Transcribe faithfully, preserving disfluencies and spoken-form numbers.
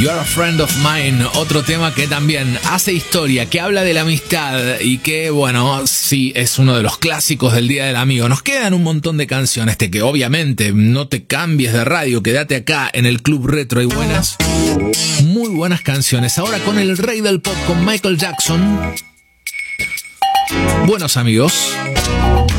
You're a Friend of Mine, otro tema que también hace historia, que habla de la amistad y que, bueno, sí, es uno de los clásicos del Día del Amigo. Nos quedan un montón de canciones, de que obviamente no te cambies de radio, quédate acá en el Club Retro. Hay buenas, muy buenas canciones. Ahora con el rey del pop, con Michael Jackson. Buenos amigos.